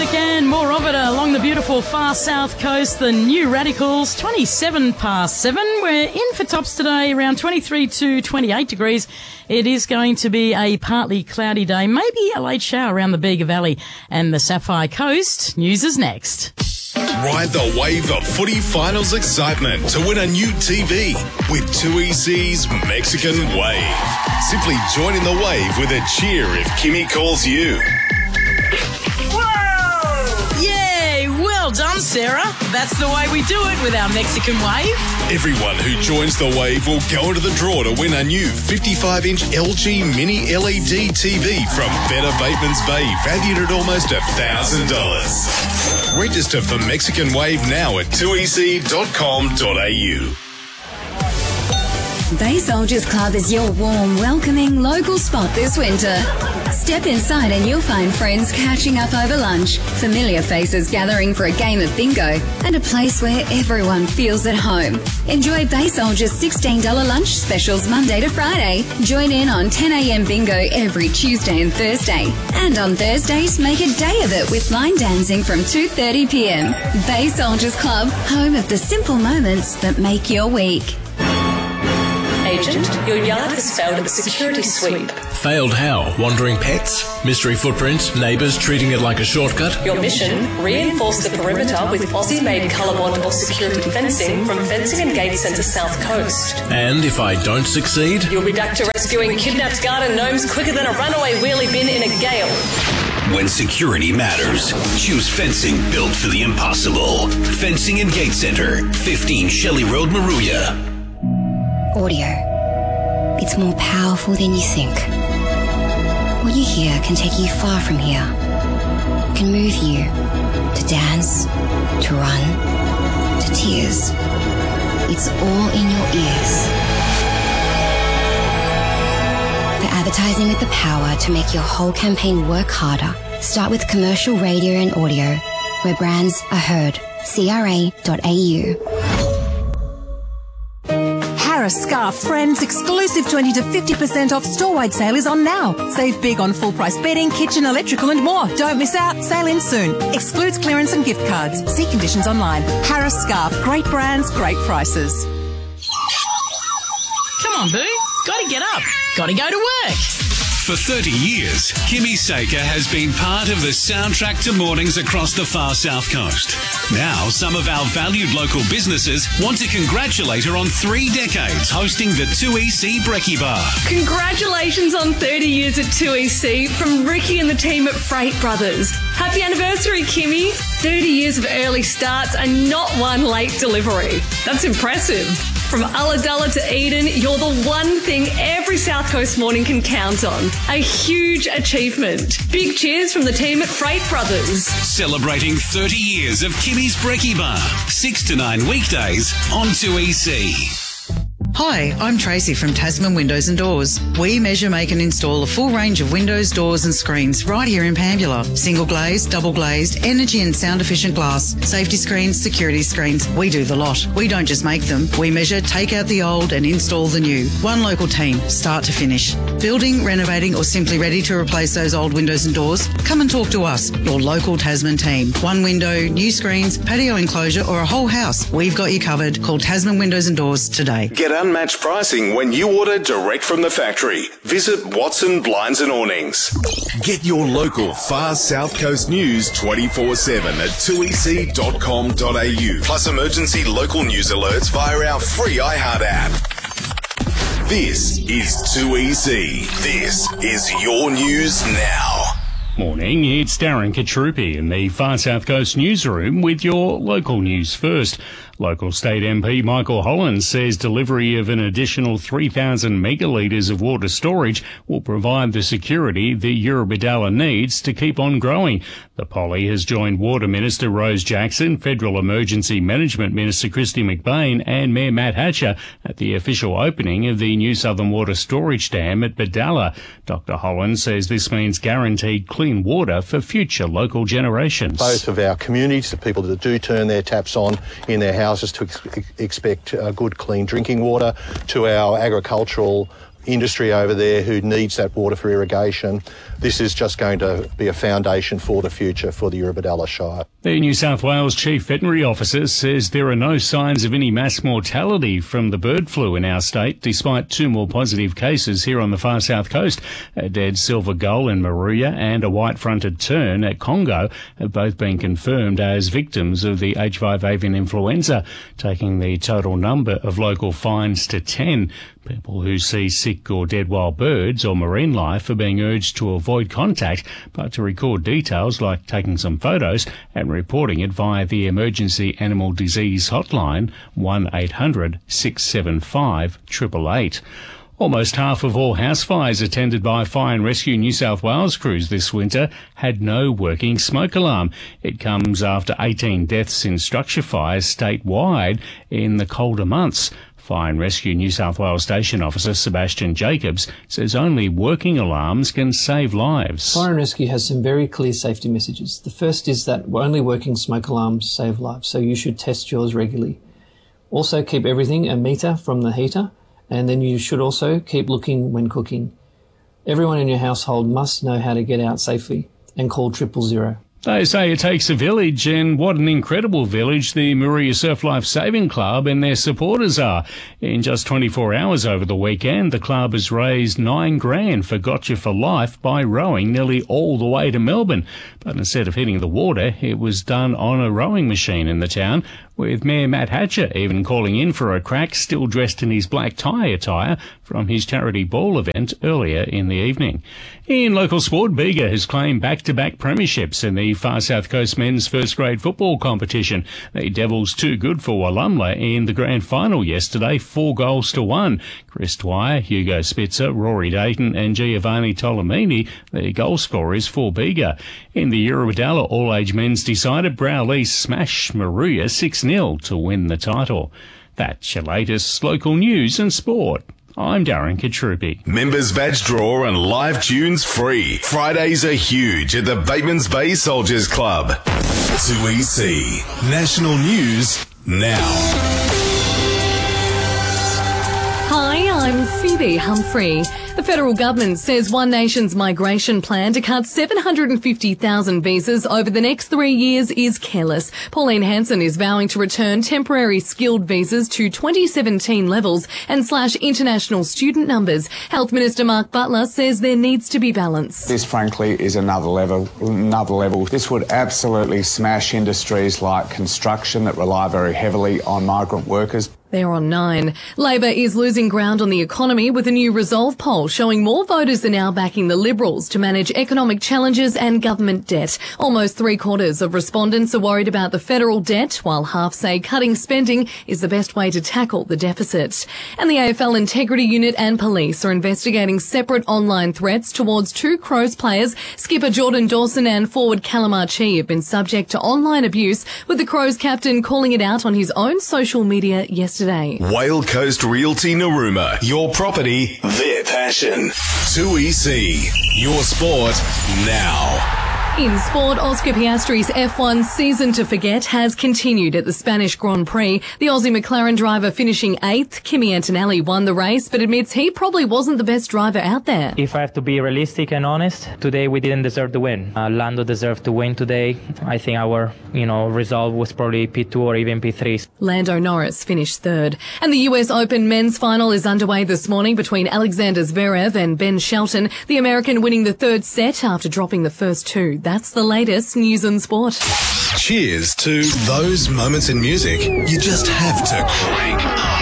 music and more of it along the beautiful far south coast. The New Radicals, 27 past 7. We're in for tops today, around 23 to 28 degrees. It is going to be a partly cloudy day, maybe a late shower around the Bega Valley and the Sapphire Coast. News is next. Ride the wave of footy finals excitement to win a new TV with 2EC's Mexican Wave. Simply join in the wave with a cheer if Kimmy calls you. Yay! Well done, Sarah. That's the way we do it with our Mexican Wave. Everyone who joins the wave will go into the draw to win a new 55-inch LG Mini LED TV from Better Bateman's Bay, valued at almost $1,000. Register for Mexican Wave now at 2ec.com.au. Bay Soldiers Club is your warm, welcoming local spot this winter. Step inside and you'll find friends catching up over lunch, familiar faces gathering for a game of bingo, and a place where everyone feels at home. Enjoy Bay Soldiers' $16 lunch specials Monday to Friday. Join in on 10 a.m. bingo every Tuesday and Thursday. And on Thursdays, make a day of it with line dancing from 2:30 p.m. Bay Soldiers Club, home of the simple moments that make your week. Agent, your yard has failed at the security sweep. Failed how? Wandering pets? Mystery footprints? Neighbours treating it like a shortcut? Your mission, reinforce the perimeter with Aussie-made colorbond or security fencing from Fencing and Gate Centre South Coast. And if I don't succeed? You'll be back to rescuing kidnapped garden gnomes quicker than a runaway wheelie bin in a gale. When security matters, choose fencing built for the impossible. Fencing and Gate Centre, 15 Shelley Road, Maruya. Audio. It's more powerful than you think. What you hear can take you far from here. Can move you to dance, to run, to tears. It's all in your ears. For advertising with the power to make your whole campaign work harder, start with commercial radio and audio, where brands are heard. CRA.au. Harris Scarf Friends exclusive 20 to 50% off store-wide sale is on now. Save big on full-price bedding, kitchen, electrical and more. Don't miss out. Sale ends soon. Excludes clearance and gift cards. See conditions online. Harris Scarf. Great brands, great prices. Come on, Boo. Gotta get up. Gotta go to work. For 30 years, Kimmy Saker has been part of the soundtrack to mornings across the far south coast. Now, some of our valued local businesses want to congratulate her on 3 decades hosting the 2EC Brekkie Bar. Congratulations on 30 years at 2EC from Ricky and the team at Freight Brothers. Happy anniversary, Kimmy. 30 years of early starts and not one late delivery. That's impressive. From Ulladulla to Eden, you're the one thing every South Coast morning can count on. A huge achievement. Big cheers from the team at Freight Brothers. Celebrating 30 years of Kimmy's Brekkie Bar. 6 to 9 weekdays on 2EC. Hi, I'm Tracy from Tasman Windows and Doors. We measure, make and install a full range of windows, doors and screens right here in Pambula. Single glazed, double glazed, energy and sound efficient glass, safety screens, security screens. We do the lot. We don't just make them. We measure, take out the old and install the new. One local team, start to finish. Building, renovating or simply ready to replace those old windows and doors? Come and talk to us, your local Tasman team. One window, new screens, patio enclosure or a whole house. We've got you covered. Call Tasman Windows and Doors today. Get unmatched pricing when you order direct from the factory. Visit Watson Blinds and Awnings. Get your local far south coast news 24/7 at 2ec.com.au. Plus emergency local news alerts via our free iHeart app. This is 2EC. This is your news now. Morning, it's Darren Katrupi in the Far South Coast newsroom with your local news first. Local State MP Michael Holland says delivery of an additional 3,000 megalitres of water storage will provide the security the Eurobodalla needs to keep on growing. The Polly has joined Water Minister Rose Jackson, Federal Emergency Management Minister Christy McBain and Mayor Matt Hatcher at the official opening of the New Southern Water Storage Dam at Bodalla. Dr Holland says this means guaranteed clean water for future local generations. Both of our communities, the people that do turn their taps on in their houses to expect good, clean drinking water, to our agricultural industry over there who needs that water for irrigation. This is just going to be a foundation for the future for the Eurobodalla Shire. The New South Wales Chief Veterinary Officer says there are no signs of any mass mortality from the bird flu in our state, despite 2 more positive cases here on the far south coast. A dead silver gull in Moruya and a white-fronted tern at Congo have both been confirmed as victims of the H5 avian influenza, taking the total number of local finds to 10. People who see sick or dead wild birds or marine life are being urged to avoid contact, but to record details like taking some photos and reporting it via the Emergency Animal Disease Hotline 1800 675 888. Almost half of all house fires attended by Fire and Rescue New South Wales crews this winter had no working smoke alarm. It comes after 18 deaths in structure fires statewide in the colder months. Fire and Rescue New South Wales Station Officer Sebastian Jacobs says only working alarms can save lives. Fire and Rescue has some very clear safety messages. The first is that only working smoke alarms save lives, so you should test yours regularly. Also keep everything a metre from the heater, and then you should also keep looking when cooking. Everyone in your household must know how to get out safely and call 000. They say it takes a village, and what an incredible village the Moruya Surf Life Saving Club and their supporters are. In just 24 hours over the weekend, the club has raised $9,000 for Gotcha for Life by rowing nearly all the way to Melbourne. But instead of hitting the water, it was done on a rowing machine in the town, with Mayor Matt Hatcher even calling in for a crack, still dressed in his black tie attire from his charity ball event earlier in the evening. In local sport, Bega has claimed back-to-back premierships in the Far South Coast men's first-grade football competition. The Devils too good for Wallumbla in the grand final yesterday, 4-1. Chris Dwyer, Hugo Spitzer, Rory Dayton and Giovanni Tolomini, the goal scorers for Bega. In the Eurobodalla all-age men's decided, Browley smashed Moruya 6-0 to win the title. That's your latest local news and sport. I'm Darren Katrupi. Members badge draw and live tunes free. Fridays are huge at the Batemans Bay Soldiers Club. 2EC. National News now. Hi, I'm Phoebe Humphrey. The federal government says One Nation's migration plan to cut 750,000 visas over the next 3 years is careless. Pauline Hanson is vowing to return temporary skilled visas to 2017 levels and slash international student numbers. Health Minister Mark Butler says there needs to be balance. This, frankly, is another level. This would absolutely smash industries like construction that rely very heavily on migrant workers. They're on 9. Labor is losing ground on the economy with a new Resolve poll showing more voters are now backing the Liberals to manage economic challenges and government debt. Almost 3/4 of respondents are worried about the federal debt, while half say cutting spending is the best way to tackle the deficit. And the AFL Integrity Unit and police are investigating separate online threats towards 2 Crows players. Skipper Jordan Dawson and forward Callum Archie have been subject to online abuse, with the Crows captain calling it out on his own social media yesterday. Whale Coast Realty Narooma. Your property, their passion. 2EC. Your sport now. In sport, Oscar Piastri's F1 season to forget has continued at the Spanish Grand Prix. The Aussie McLaren driver finishing 8th, Kimi Antonelli, won the race, but admits he probably wasn't the best driver out there. If I have to be realistic and honest, today we didn't deserve the win. Lando deserved to win today. I think our, result was probably P2 or even P3. Lando Norris finished 3rd. And the US Open men's final is underway this morning between Alexander Zverev and Ben Shelton, the American winning the 3rd set after dropping the first 2. That's the latest news and sport. Cheers to those moments in music you just have to crank up.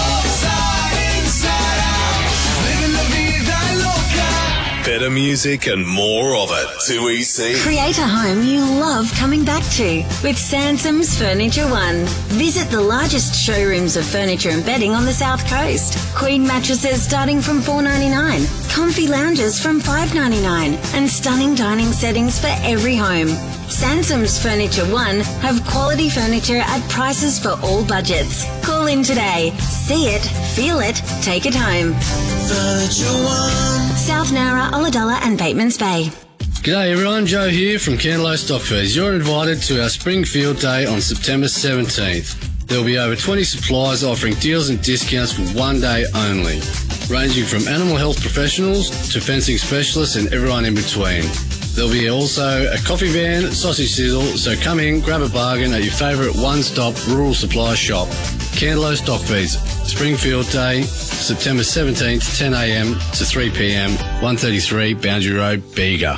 Better music and more of it. 2EC. Create a home you love coming back to with Sansom's Furniture One. Visit the largest showrooms of furniture and bedding on the South Coast. Queen mattresses starting from $4.99, comfy lounges from $5.99, and stunning dining settings for every home. Sansom's Furniture One have quality furniture at prices for all budgets. Call in today. See it, feel it, take it home. Furniture One. South Nowra, Ulladulla and Batemans Bay. G'day everyone, Joe here from Candelo Stockfeeds. You're invited to our Spring Field Day on September 17th. There will be over 20 suppliers offering deals and discounts for one day only. ranging from animal health professionals to fencing specialists and everyone in between. There'll be also a coffee van, sausage sizzle, so come in, grab a bargain at your favourite one-stop rural supply shop. Candelo Stockfeeds, Springfield Day, September 17th, 10am to 3pm, 133 Boundary Road, Bega.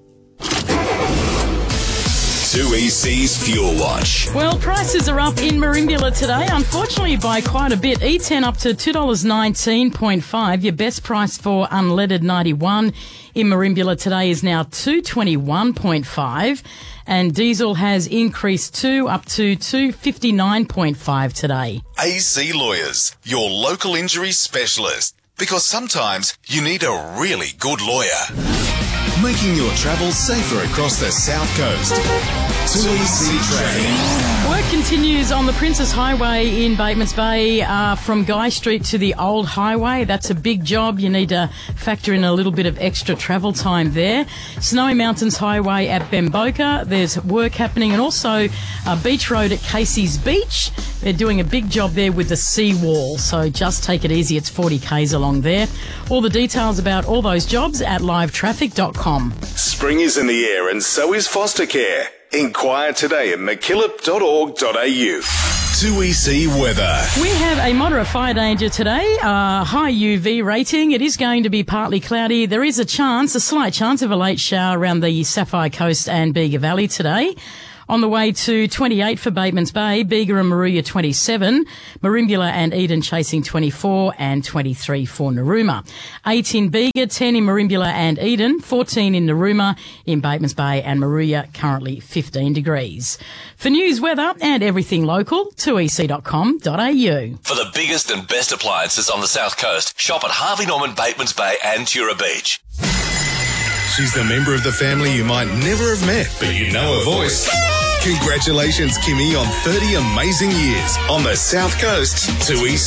2EC's Fuel Watch. Well, prices are up in Merimbula today, unfortunately by quite a bit. E10 up to $2.19.5. Your best price for unleaded 91 in Merimbula today is now $2.21.5. And diesel has increased up to $2.59.5 today. AC Lawyers, your local injury specialist. Because sometimes you need a really good lawyer. Making your travel safer across the South Coast. 2EC Traffic. Work continues on the Princess Highway in Batemans Bay from Guy Street to the Old Highway. That's a big job. You need to factor in a little bit of extra travel time there. Snowy Mountains Highway at Bemboka. There's work happening, and also Beach Road at Casey's Beach. They're doing a big job there with the seawall, so just take it easy. It's 40 k's along there. All the details about all those jobs at livetraffic.com. Spring is in the air and so is foster care. Inquire today at mckillop.org.au. 2EC weather. We have a moderate fire danger today, high UV rating. It is going to be partly cloudy. There is a slight chance of a late shower around the Sapphire Coast and Bega Valley today. On the way to 28 for Batemans Bay, Bega and Moruya 27, Merimbula and Eden chasing 24 and 23 for Narooma. 8 in Bega, 10 in Merimbula and Eden, 14 in Narooma, in Batemans Bay and Moruya currently 15 degrees. For news, weather and everything local, 2ec.com.au. For the biggest and best appliances on the South Coast, shop at Harvey Norman, Batemans Bay and Tura Beach. She's the member of the family you might never have met, but you know her voice. Congratulations, Kimmy, on 30 amazing years on the South Coast. 2EC.